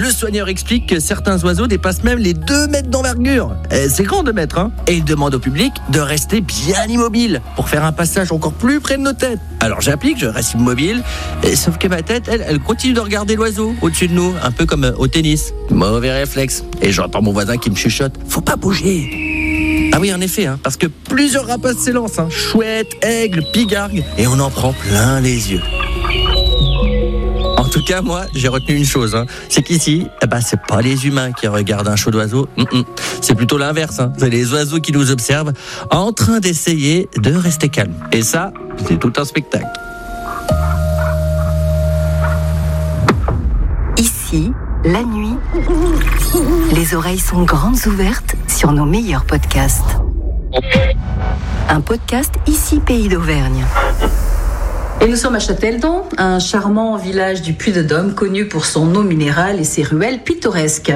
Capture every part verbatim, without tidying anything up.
Le soigneur explique que certains oiseaux dépassent même les deux mètres d'envergure. Et c'est grand deux mètres, hein. Et il demande au public de rester bien immobile pour faire un passage encore plus près de nos têtes. Alors j'applique, je reste immobile, et sauf que ma tête, elle, elle continue de regarder l'oiseau au-dessus de nous, un peu comme au tennis. Mauvais réflexe. Et j'entends mon voisin qui me chuchote, faut pas bouger. Ah oui, en effet, hein, parce que plusieurs rapaces s'élancent, hein, chouette, aigle, pigargue, et on en prend plein les yeux. En tout cas, moi, j'ai retenu une chose, hein, c'est qu'ici, eh ben, c'est pas les humains qui regardent un show d'oiseaux, Mm-mm. c'est plutôt l'inverse, hein. C'est les oiseaux qui nous observent en train d'essayer de rester calmes. Et ça, c'est tout un spectacle. Ici, la nuit, les oreilles sont grandes ouvertes sur nos meilleurs podcasts. Un podcast Ici Pays d'Auvergne. Et nous sommes à Châteldon, un charmant village du Puy-de-Dôme connu pour son eau minérale et ses ruelles pittoresques.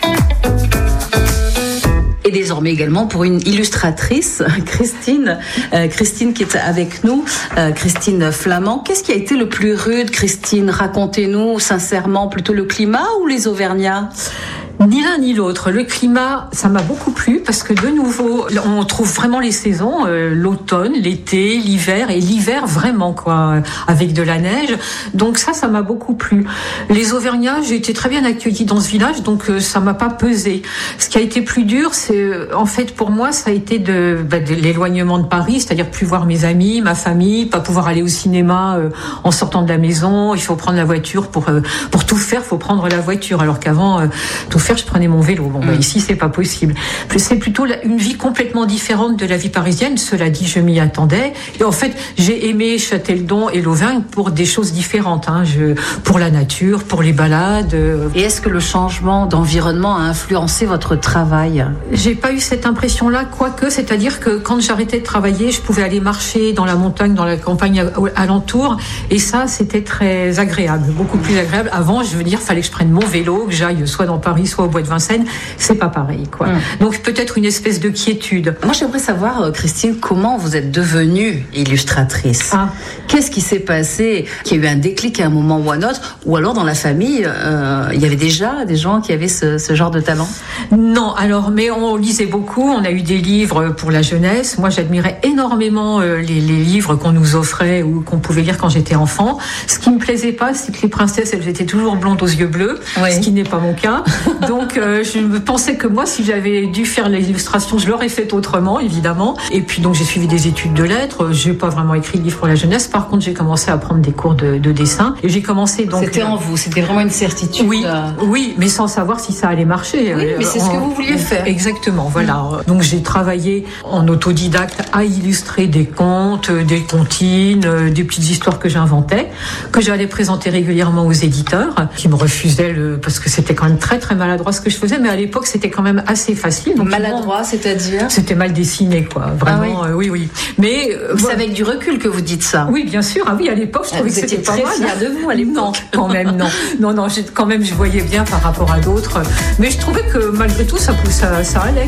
Et désormais également pour une illustratrice, Christine, euh, Christine qui est avec nous, euh, Christine Flamand. Qu'est-ce qui a été le plus rude, Christine? Racontez-nous sincèrement, plutôt le climat ou les Auvergnats? Ni l'un ni l'autre. Le climat, ça m'a beaucoup plu parce que de nouveau, on trouve vraiment les saisons, euh, l'automne, l'été, l'hiver et l'hiver vraiment quoi, avec de la neige. Donc ça, ça m'a beaucoup plu. Les Auvergnats, j'ai été très bien accueillie dans ce village, donc euh, ça m'a pas pesé. Ce qui a été plus dur, c'est euh, en fait pour moi, ça a été de, bah, de l'éloignement de Paris, c'est-à-dire plus voir mes amis, ma famille, pas pouvoir aller au cinéma euh, en sortant de la maison. Il faut prendre la voiture pour euh, pour tout faire, faut prendre la voiture. Alors qu'avant, euh, tout faire, je prenais mon vélo. Bon, bah, ici, c'est pas possible. C'est plutôt une vie complètement différente de la vie parisienne. Cela dit, je m'y attendais. Et en fait, j'ai aimé Châteldon et l'Auvergne pour des choses différentes, hein. Je, pour la nature, pour les balades. Et est-ce que le changement d'environnement a influencé votre travail? J'ai pas eu cette impression-là, quoique, c'est-à-dire que quand j'arrêtais de travailler, je pouvais aller marcher dans la montagne, dans la campagne alentour. Et ça, c'était très agréable, beaucoup plus agréable. Avant, je veux dire, fallait que je prenne mon vélo, que j'aille soit dans Paris, soit au Bois de Vincennes, c'est pas pareil, quoi. Mmh. Donc peut-être une espèce de quiétude. Moi, j'aimerais savoir, Christine, comment vous êtes devenue illustratrice. Ah. Qu'est-ce qui s'est passé? Qu'il y a eu un déclic à un moment ou à un autre? Ou alors dans la famille, euh, il y avait déjà des gens qui avaient ce, ce genre de talent? Non, alors, mais on lisait beaucoup. On a eu des livres pour la jeunesse. Moi, j'admirais énormément euh, les, les livres qu'on nous offrait ou qu'on pouvait lire quand j'étais enfant. Ce qui me plaisait pas, c'est que les princesses, elles étaient toujours blondes aux yeux bleus, oui. Ce qui n'est pas mon cas. Donc, euh, je me pensais que moi, si j'avais dû faire l'illustration, je l'aurais fait autrement, évidemment. Et puis, donc, j'ai suivi des études de lettres. J'ai pas vraiment écrit de livre pour la jeunesse. Par contre, j'ai commencé à prendre des cours de, de dessin. Et j'ai commencé donc. C'était en vous. C'était vraiment une certitude. Oui, oui, mais sans savoir si ça allait marcher. Oui, mais c'est en, ce que vous vouliez faire. Exactement. Voilà. Mmh. Donc, j'ai travaillé en autodidacte à illustrer des contes, des comptines, des petites histoires que j'inventais, que j'allais présenter régulièrement aux éditeurs, qui me refusaient le, parce que c'était quand même très très maladroit ce que je faisais, mais à l'époque c'était quand même assez facile. Donc maladroit, bon, c'est-à-dire? C'était mal dessiné, quoi. Vraiment, ah oui. Euh, oui, oui. Mais euh, c'est avec du recul que vous dites ça. Oui, bien sûr. Ah oui, à l'époque, je trouvais vous que c'était pas mal. Vous étiez très fière de vous à l'époque. Non, quand même, non, non, non. J'ai, quand même, je voyais bien par rapport à d'autres, mais je trouvais que malgré tout, ça, ça, ça allait.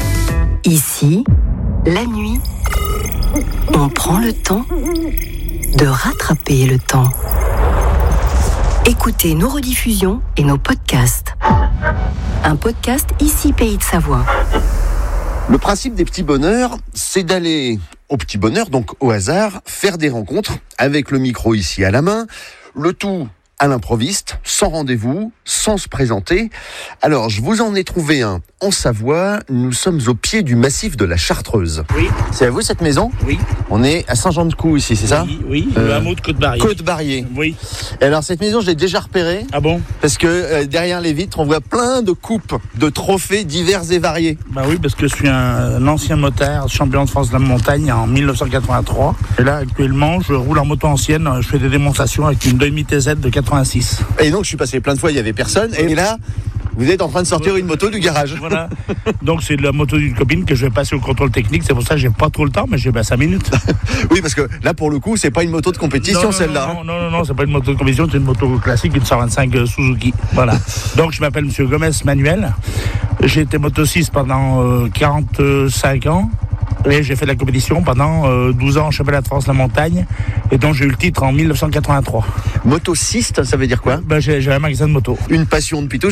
Ici, la nuit, on prend le temps de rattraper le temps. Écoutez nos rediffusions et nos podcasts. Un podcast Ici Pays de Savoie. Le principe des petits bonheurs, c'est d'aller au petit bonheur, donc au hasard, faire des rencontres avec le micro ici à la main, le tout à l'improviste, sans rendez-vous, sans se présenter. Alors, je vous en ai trouvé un en Savoie. Nous sommes au pied du massif de la Chartreuse. Oui. C'est à vous cette maison? Oui. On est à Saint-Jean-de-Caux ici, c'est oui, ça? Oui, le euh, hameau de Côte-Barrier. Côte-Barrier. Oui. Et alors, cette maison, je l'ai déjà repérée. Ah bon? Parce que euh, derrière les vitres, on voit plein de coupes, de trophées divers et variés. Bah oui, parce que je suis un, un ancien motard, champion de France de la montagne en dix-neuf cent quatre-vingt-trois. Et là, actuellement, je roule en moto ancienne. Je fais des démonstrations avec une demi T Z de quatre-vingt-six. Et donc, je suis passé plein de fois, il n'y avait personne. Et là, vous êtes en train de sortir une moto du garage. Voilà. Donc, c'est de la moto d'une copine que je vais passer au contrôle technique. C'est pour ça que j'ai pas trop le temps, mais j'ai ben, cinq minutes. Oui, parce que là, pour le coup, c'est pas une moto de compétition, non, non, celle-là. Non, non, non, non, c'est pas une moto de compétition, c'est une moto classique, une cent vingt-cinq Suzuki. Voilà. Donc, je m'appelle Monsieur Gomez Manuel. J'ai été motocycliste pendant euh, quarante-cinq ans. Et j'ai fait de la compétition pendant euh, douze ans en championnat de France de la montagne. Et donc j'ai eu le titre en dix-neuf cent quatre-vingt-trois. Motociste, ça veut dire quoi? Ben, j'ai, j'ai un magasin de moto. Une passion depuis toujours.